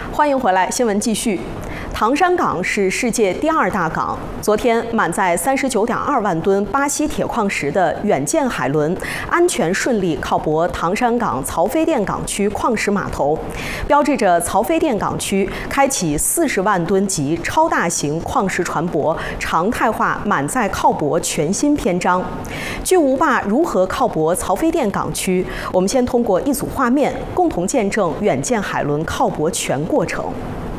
欢迎回来，新闻继续。唐山港是世界第2大港。昨天，满载39.2万吨巴西铁矿石的远见海轮安全顺利靠泊唐山港曹妃甸港区矿石码头，标志着曹妃甸港区开启40万吨级超大型矿石船舶常态化满载靠泊全新篇章。巨无霸如何靠泊曹妃甸港区？我们先通过一组画面，共同见证远见海轮靠泊全过程。